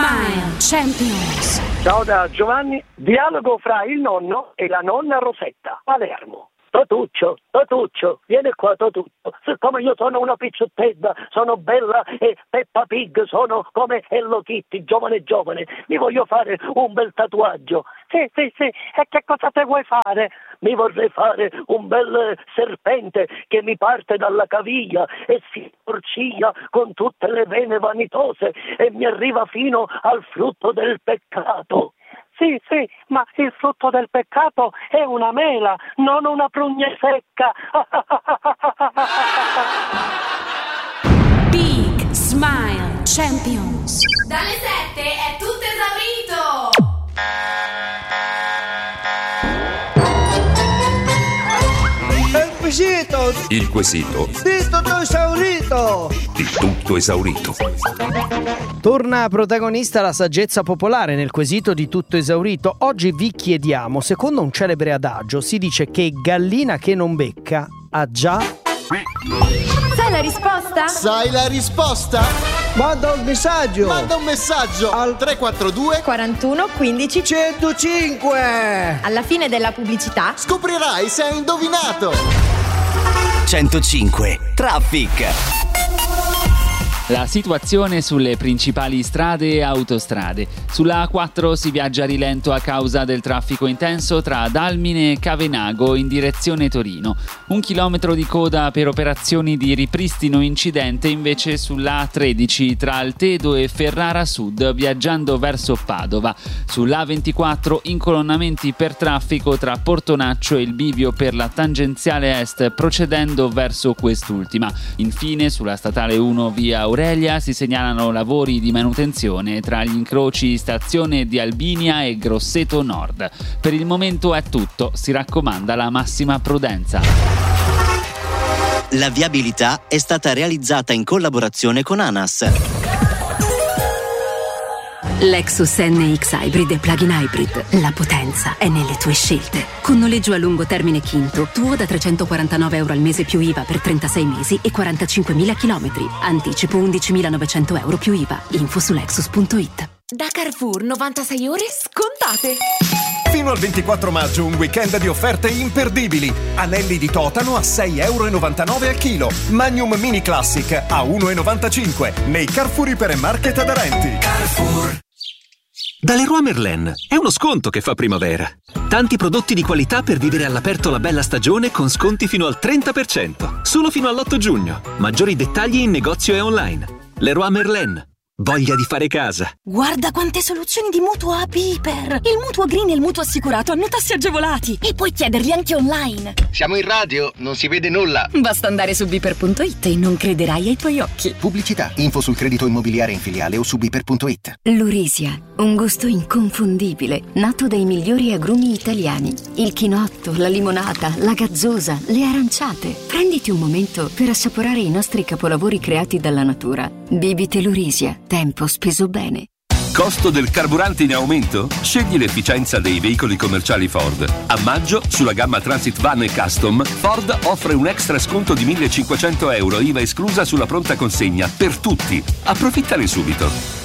Smile Champions. Ciao da Giovanni, dialogo fra il nonno e la nonna Rosetta, Palermo. Totuccio, vieni qua Totuccio, siccome io sono una picciuttedda, sono bella e Peppa Pig, sono come Hello Kitty, giovane, mi voglio fare un bel tatuaggio. Sì, e che cosa te vuoi fare? Mi vorrei fare un bel serpente che mi parte dalla caviglia e si torciglia con tutte le vene vanitose e mi arriva fino al frutto del peccato. Sì, ma il frutto del peccato è una mela, non una prugna secca. Big Smile Champions. Dalle 7 è tutto esaurito. Il quesito di tutto esaurito. Di tutto esaurito. Torna protagonista la saggezza popolare nel quesito di tutto esaurito. Oggi vi chiediamo, secondo un celebre adagio, si dice che gallina che non becca ha già... Sai la risposta? Sai la risposta? Manda un messaggio al 342 41 15 105. Alla fine della pubblicità Scoprirai se hai indovinato. 105 Traffic. La situazione sulle principali strade e autostrade. Sulla A4 si viaggia a rilento a causa del traffico intenso tra Dalmine e Cavenago in direzione Torino. 1 chilometro di coda per operazioni di ripristino incidente invece sulla A13 tra Altedo e Ferrara Sud viaggiando verso Padova. Sulla A24 incolonnamenti per traffico tra Portonaccio e il bivio per la tangenziale est procedendo verso quest'ultima. Infine sulla statale 1 via Aurelia si segnalano lavori di manutenzione tra gli incroci stazione di Albinia e Grosseto Nord. Per il momento è tutto, si raccomanda la massima prudenza. La viabilità è stata realizzata in collaborazione con ANAS. Lexus NX Hybrid e Plug-in Hybrid. La potenza è nelle tue scelte. Con noleggio a lungo termine Quinto, tuo da €349 al mese più IVA per 36 mesi e 45.000 chilometri. Anticipo €11.900 più IVA. Info su Lexus.it. da Carrefour 96 ore scontate. Fino al 24 maggio un weekend di offerte imperdibili. Anelli di totano a €6,99 al chilo. Magnum Mini Classic a €1,95 nei Carrefour Ipermarket aderenti. Carrefour. Da Leroy Merlin è uno sconto che fa primavera. Tanti prodotti di qualità per vivere all'aperto la bella stagione con sconti fino al 30%. Solo fino all'8 giugno. Maggiori dettagli in negozio e online. Leroy Merlin. Voglia di fare casa. Guarda quante soluzioni di mutuo a Piper. Il mutuo green e il mutuo assicurato hanno tassi agevolati e puoi chiederli anche online. Siamo in radio, non si vede nulla. Basta andare su Piper.it e non crederai ai tuoi occhi. Pubblicità, info sul credito immobiliare in filiale o su Piper.it. Lurisia, un gusto inconfondibile, nato dai migliori agrumi italiani. Il chinotto, la limonata, la gazzosa, le aranciate. Prenditi un momento per assaporare i nostri capolavori creati dalla natura. Bibite Lurisia. Tempo speso bene. Costo del carburante in aumento? Scegli l'efficienza dei veicoli commerciali Ford. A maggio, sulla gamma Transit Van e Custom, Ford offre un extra sconto di €1.500, IVA esclusa sulla pronta consegna, per tutti. Approfittane subito.